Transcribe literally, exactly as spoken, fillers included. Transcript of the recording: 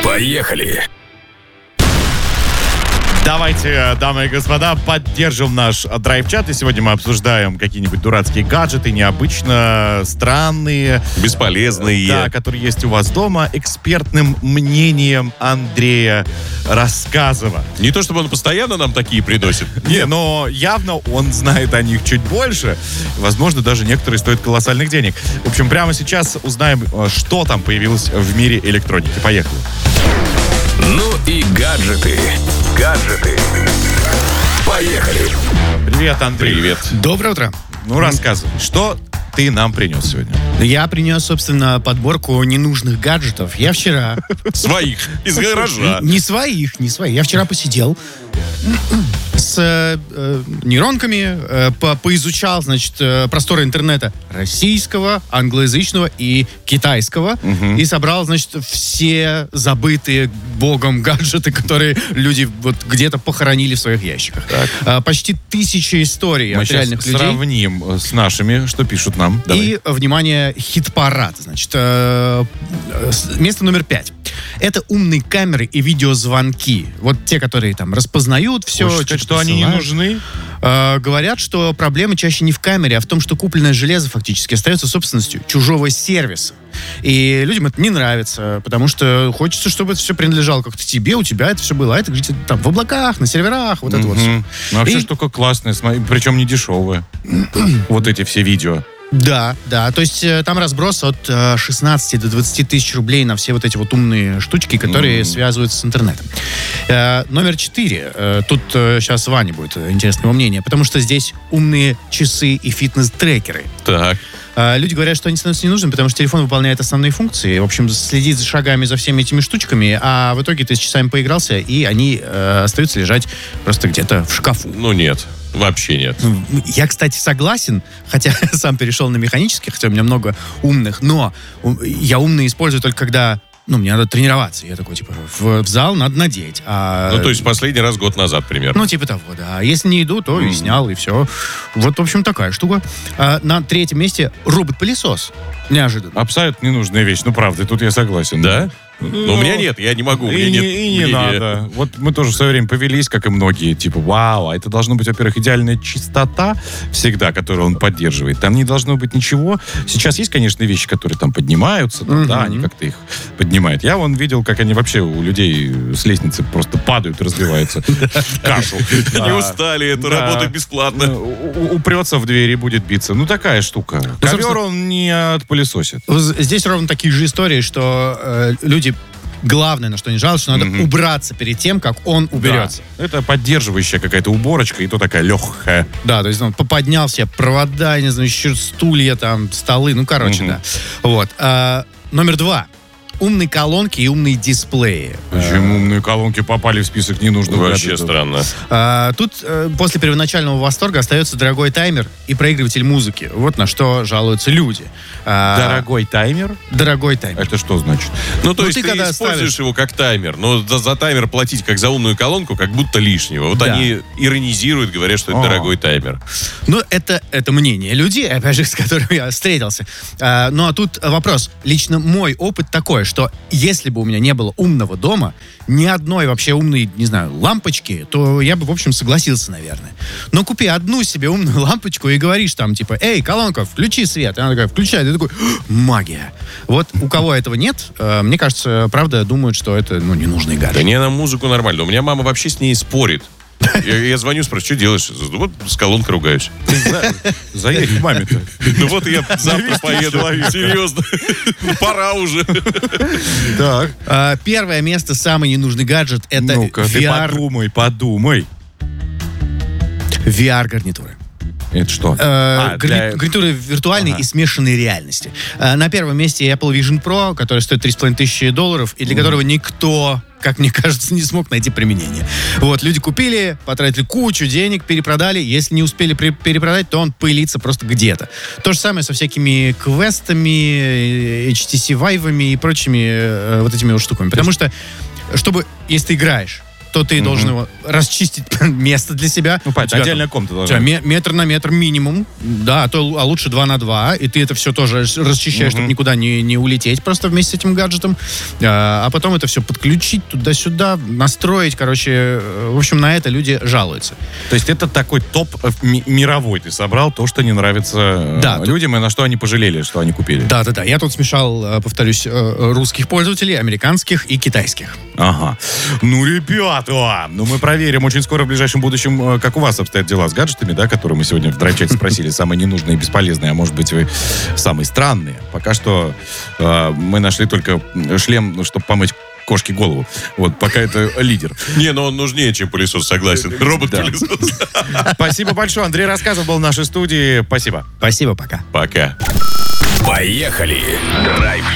Поехали! Давайте, дамы и господа, поддержим наш драйв-чат. И сегодня мы обсуждаем какие-нибудь дурацкие гаджеты, необычно странные. Бесполезные. Да, которые есть у вас дома. Экспертным мнением Андрея Рассказова. Не то, чтобы он постоянно нам такие приносит. Не, но явно он знает о них чуть больше. Возможно, даже некоторые стоят колоссальных денег. В общем, прямо сейчас узнаем, что там появилось в мире электроники. Поехали. Ну и гаджеты. Гаджеты. Поехали. Привет, Андрей. Привет. Доброе утро. Ну, рассказывай, что ты нам принес сегодня? Я принес, собственно, подборку ненужных гаджетов. Я вчера... Своих. Из гаража. Не своих, не своих. Я вчера посидел с э, нейронками, э, по, поизучал, значит, э, просторы интернета российского, англоязычного и китайского, Угу. и собрал, значит, все забытые богом гаджеты, которые люди вот где-то похоронили в своих ящиках. Э, почти тысяча историй Мы от сейчас реальных людей. сравним с нашими, что пишут нам. Давай. И, внимание, хит-парад. Значит, э, э, место номер пять. Это умные камеры и видеозвонки. Вот те, которые там распознают все. Хочешь сказать, что они не нужны? Э, говорят, что проблема чаще не в камере, а в том, что купленное железо фактически остается собственностью чужого сервиса. И людям это не нравится, потому что хочется, чтобы это все принадлежало как-то тебе, у тебя это все было. А это где-то там в облаках, на серверах, вот это вот все. Мгм. Ну, вообще И- штука классная, смотри, причем не дешевая. Вот эти все видео. Да, да, то есть э, там разброс от э, шестнадцати до двадцати тысяч рублей на все вот эти вот умные штучки, которые Мгм. связываются с интернетом. Э, номер четыре. Э, тут э, сейчас Ване будет э, интересное его мнение, потому что здесь умные часы и фитнес-трекеры. Так. Э, люди говорят, что они становятся не нужны, потому что телефон выполняет основные функции, в общем, следит за шагами, за всеми этими штучками, а в итоге ты с часами поигрался, и они э, остаются лежать просто где-то в шкафу. Ну нет. Вообще нет. Я, кстати, согласен, хотя сам перешел на механический, хотя у меня много умных, но у- я умные использую только когда, ну, мне надо тренироваться. Я такой, типа, в, в зал надо надеть. А, Ну, то есть последний раз год назад примерно. ну, типа того, да. А если не иду, то и Мгм. снял, и все. Вот, в общем, такая штука. А, на третьем месте робот-пылесос. Неожиданно. Абсолютно ненужная вещь. Ну, правда, тут я согласен. Да? Ну, у меня нет, я не могу. У меня И, нет не, и не мнения. надо. Вот мы тоже в свое время повелись, как и многие, типа, вау, а это должно быть, во-первых, идеальная чистота всегда, которую он поддерживает. Там не должно быть ничего. Сейчас есть, конечно, вещи, которые там поднимаются, там, Мгм. да, они как-то их поднимают. Я вон видел, как они вообще у людей с лестницы просто падают и разбиваются в кашу. Они Да. устали, это Да. работает бесплатно. У- у- Упрется в двери и будет биться. Ну, такая штука. Ковер собственно- он не отпылесосит. Вот здесь ровно такие же истории, что э, люди... Главное, на что они жалуются, что надо Мгм. убраться перед тем, как он уберется. Да. Это поддерживающая какая-то уборочка, и то такая легкая. Да, то есть он поднял все провода, не знаю, еще стулья, там, столы, ну, короче, Мгм. да. Вот. А, номер два. Умные колонки и умные дисплеи. Почему умные колонки попали в список ненужных Вообще гаджетов? странно. А, тут э, после первоначального восторга остается дорогой таймер и проигрыватель музыки. Вот на что жалуются люди. А, Дорогой таймер? Дорогой таймер. Это что значит? Ну, то Ну, есть ты ты, когда используешь ставишь- его как таймер, но за, за таймер платить как за умную колонку, как будто лишнего. Вот Да. они иронизируют, говорят, что это О. дорогой таймер. Ну, это, это мнение людей, опять же, с которыми я встретился. А, ну, а тут вопрос. Лично мой опыт такой, что если бы у меня не было умного дома, ни одной вообще умной, не знаю, лампочки, то я бы, в общем, согласился, наверное. Но купи одну себе умную лампочку и говоришь там, типа, эй, колонка, включи свет. И она такая, включай. Ты такой, магия. Вот у кого этого нет, э, мне кажется, правда, думают, что это, ну, ненужный гаджет. Да не, на музыку нормально. У меня мама вообще с ней спорит. Я, я звоню, спрашиваю, что делаешь? Вот с колонкой ругаюсь. Заедь к маме-то. Ну вот я завтра поеду. Серьезно. Пора уже. Так. А, первое место, самый ненужный гаджет, это Ну-ка, ты ви ар, подумай, подумай. ви ар-гарнитуры. Это что? Э, А, гарни- для- Гарнитуры виртуальной Ага. и смешанной реальности. Э, На первом месте Apple Vision Pro, который стоит три с половиной тысячи долларов, и для которого никто, как мне кажется, не смог найти применение. Вот, люди купили, потратили кучу денег, перепродали. Если не успели при- перепродать, то он пылится просто где-то. То же самое со всякими квестами, э, эйч ти си вайвами и прочими э, вот этими вот штуками. Потому что, чтобы, если ты играешь, то ты должен его расчистить место для себя. Ну, У тебя понятно, отдельная там- комната у должна тебя быть. ме- метр на метр минимум, да, а, то, а лучше два на два, и ты это все тоже расчищаешь, чтобы никуда не, не улететь просто вместе с этим гаджетом, а, а потом это все подключить туда-сюда, настроить, короче, э, в общем, на это люди жалуются. То есть это такой топ э, ми- мировой. Ты собрал то, что не нравится э, Да, тут- людям, и на что они пожалели, что они купили. Да-да-да, я тут смешал, э, повторюсь, э, русских пользователей, американских и китайских. Ага. Ну, ребята, ну мы проверим очень скоро в ближайшем будущем, э, как у вас обстоят дела с гаджетами, да, которые мы сегодня в драйв-чате спросили, самые ненужные и бесполезные, а может быть вы самые странные. Пока что э, мы нашли только шлем, чтобы помыть кошке голову. Вот, пока это лидер. Не, но он нужнее, чем пылесос, согласен. Робот-пылесос. Спасибо большое. Андрей Рассказов был в нашей студии. Спасибо. Спасибо, пока. Пока. Поехали. Драйв